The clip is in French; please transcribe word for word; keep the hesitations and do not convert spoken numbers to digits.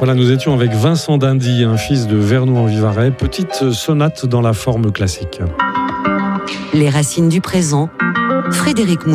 Voilà, nous étions avec Vincent d'Indy, un fils de Vernoux-en-Vivarais, petite sonate dans la forme classique. Les racines du présent, Frédéric Mounier.